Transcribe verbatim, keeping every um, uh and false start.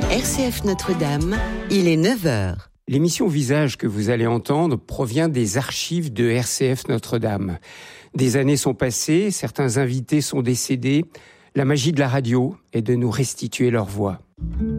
R C F Notre-Dame, il est neuf heures. L'émission Visage que vous allez entendre provient des archives de R C F Notre-Dame. Des années sont passées, certains invités sont décédés. La magie de la radio est de nous restituer leur voix.